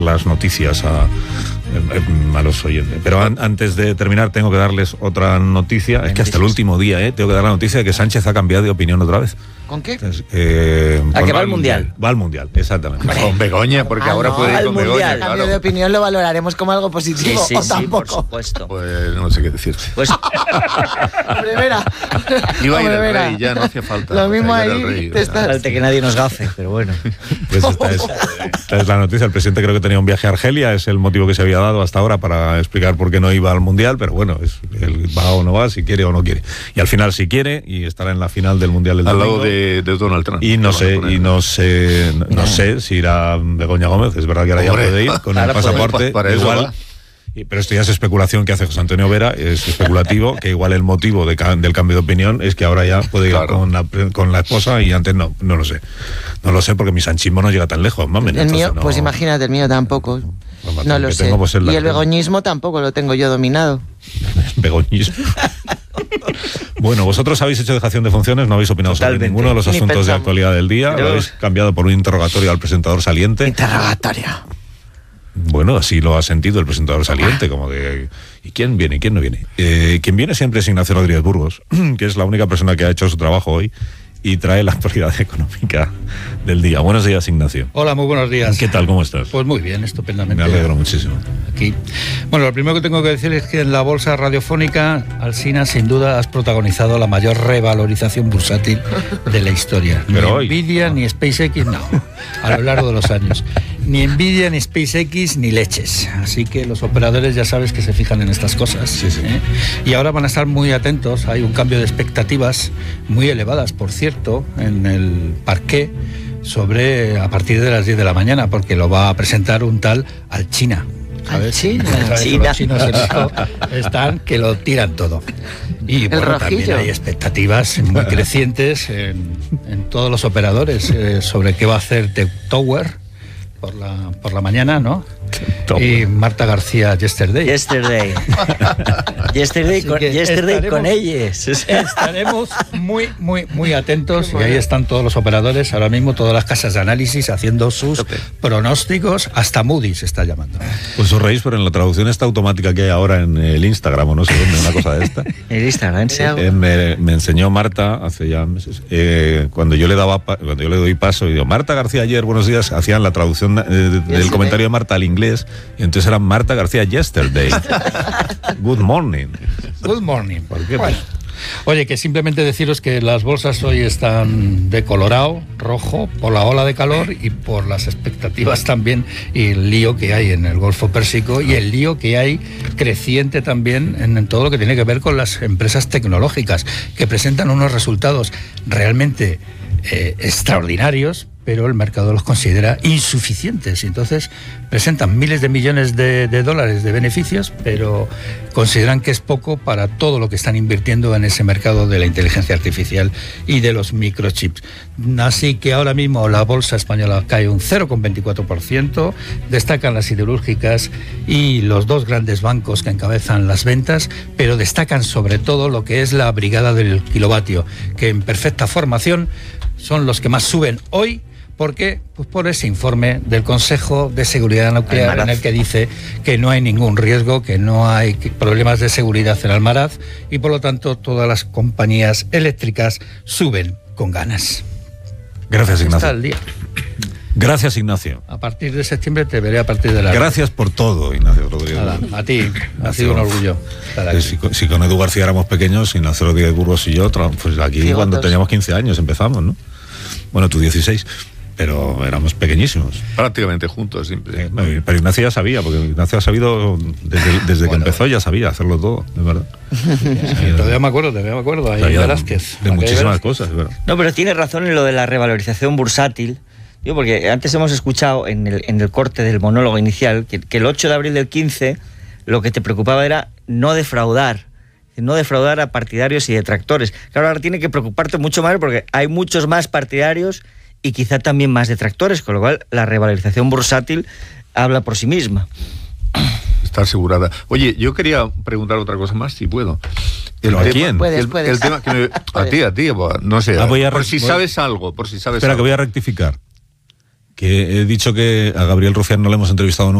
las noticias a los oyentes. Pero antes de terminar tengo que darles otra noticia. Es que hasta el último día tengo que dar la noticia de que Sánchez ha cambiado de opinión otra vez. ¿Con qué? Entonces, ¿A que va al Mundial? Va al Mundial, exactamente. Con Begoña, porque ahora puede ir con Begoña. El cambio de opinión lo valoraremos como algo positivo, Sí, o tampoco. por supuesto. Pues no sé qué decirte. Pues Hombre, Vera. Iba a ir Hombre, el Vera. rey, ya no hacía falta. Lo mismo Ya era ahí el rey, te estás... falta que nadie nos gafe, pero bueno. Pues esta es la noticia. El presidente creo que tenía un viaje a Argelia, es el motivo que se había dado hasta ahora para explicar por qué no iba al Mundial, pero bueno, él va o no va, si quiere o no quiere. Y al final sí quiere, y estará en la final del Mundial del domingo. Al lado de Donald Trump. Y no sé si irá Begoña Gómez, es verdad que ahora ya puede ir con el pasaporte, para eso igual. va. Pero esto ya es especulación que hace José Antonio Vera, es especulativo, que igual el motivo del cambio de opinión es que ahora ya puede ir con la esposa y antes no lo sé. No lo sé porque mi sanchismo no llega tan lejos, mamen. El mío, no, pues imagínate, el mío tampoco. No lo sé. Tengo, Y el begoñismo tampoco lo tengo yo dominado. Begoñismo. Bueno, vosotros habéis hecho dejación de funciones, no habéis opinado sobre ninguno de los asuntos de actualidad del día, lo habéis cambiado por un interrogatorio al presentador saliente. Interrogatorio. Bueno, así lo ha sentido el presentador saliente, como de... ¿Y quién viene? ¿Quién no viene? Quien viene siempre es Ignacio Rodríguez Burgos, que es la única persona que ha hecho su trabajo hoy y trae la actualidad económica del día. Buenos días, Ignacio. Hola, muy buenos días. ¿Qué tal? ¿Cómo estás? Pues muy bien, estupendamente. Me alegro muchísimo. Aquí. Bueno, lo primero que tengo que decir es que en la bolsa radiofónica, Alsina, sin duda has protagonizado la mayor revalorización bursátil de la historia. Pero ni Nvidia, ni SpaceX, no, a lo largo de los años. Ni Nvidia, ni SpaceX, ni leches. Así que los operadores ya sabes que se fijan en estas cosas. Sí, sí. Y ahora van a estar muy atentos. Hay un cambio de expectativas muy elevadas, por cierto, en el parqué sobre a partir de las 10 de la mañana, porque lo va a presentar un tal Alsina. ¿Sabes? Alsina. Los chinos en esto están que lo tiran todo. Y bueno, también hay expectativas muy crecientes en todos los operadores sobre qué va a hacer The Tower por la mañana, ¿no? Y Marta García Yesterday con ellos. Estaremos muy atentos, y ahí están todos los operadores, ahora mismo todas las casas de análisis haciendo sus pronósticos, hasta Moody's se está llamando. Pues os reís, pero en la traducción esta automática que hay ahora en el Instagram, o no sé dónde, una cosa de esta. El Instagram, sí. Me enseñó Marta hace ya meses, cuando yo le doy paso y digo, Marta García ayer, buenos días, hacían la traducción del comentario de Marta al inglés, y entonces era Marta García Yesterday. Good morning. Good morning. ¿Por qué? Bueno. Oye, que simplemente deciros que las bolsas hoy están de colorado, rojo, por la ola de calor y por las expectativas también, y el lío que hay en el Golfo Pérsico, y el lío que hay creciente también en todo lo que tiene que ver con las empresas tecnológicas, que presentan unos resultados realmente extraordinarios, pero el mercado los considera insuficientes, y entonces presentan miles de millones de dólares de beneficios, pero consideran que es poco para todo lo que están invirtiendo en ese mercado de la inteligencia artificial y de los microchips. Así que ahora mismo la bolsa española cae un 0,24%, destacan las siderúrgicas y los dos grandes bancos que encabezan las ventas, pero destacan sobre todo lo que es la brigada del kilovatio, que en perfecta formación son los que más suben hoy. ¿Por qué? Pues por ese informe del Consejo de Seguridad Nuclear, en el que dice que no hay ningún riesgo, que no hay problemas de seguridad en Almaraz, y por lo tanto todas las compañías eléctricas suben con ganas. Gracias, Ignacio. Está el día. Gracias, Ignacio. A partir de septiembre te veré a partir de la... Gracias por todo, Ignacio Rodríguez. Nada, a ti, ha sido un orgullo estar aquí. Si con Edu García éramos pequeños, Ignacio Rodríguez Burgos y yo, pues aquí sí, cuando teníamos 15 años empezamos, ¿no? Bueno, tú 16. Pero éramos pequeños. Prácticamente juntos siempre. Pero Ignacio ya sabía, porque Ignacio ha sabido, desde que empezó ya sabía hacerlo todo, de verdad. Sí, todavía me acuerdo, ahí Velázquez. De muchísimas cosas, ¿verdad? No, pero tiene razón en lo de la revalorización bursátil, porque antes hemos escuchado en el corte del monólogo inicial que el 8 de abril del 15 lo que te preocupaba era no defraudar a partidarios y detractores. Claro, ahora tiene que preocuparte mucho más porque hay muchos más partidarios y quizá también más detractores, con lo cual la revalorización bursátil habla por sí misma. Está asegurada. Oye, yo quería preguntar otra cosa más, si puedo. ¿A quién? Puedes. El tema que a ti, no sé. Sabes algo, por si sabes Espera, algo. que voy a rectificar. Que he dicho que a Gabriel Rufián no le hemos entrevistado nunca.